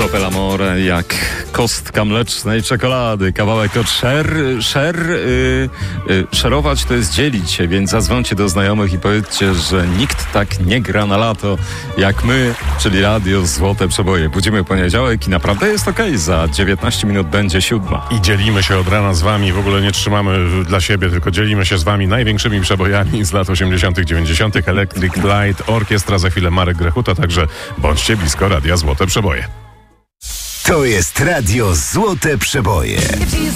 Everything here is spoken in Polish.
Kropel Amore jak kostka mlecznej czekolady, kawałek od szerować to jest dzielić się, więc zadzwońcie do znajomych i powiedzcie, że nikt tak nie gra na lato jak my, czyli Radio Złote Przeboje. Budzimy poniedziałek i naprawdę jest okej. Za 19 minut będzie 7. I dzielimy się od rana z wami, w ogóle nie trzymamy dla siebie, tylko dzielimy się z wami największymi przebojami z lat 80., 90. Electric Light Orkiestra, za chwilę Marek Grechuta, także bądźcie blisko Radia Złote Przeboje. To jest Radio Złote Przeboje.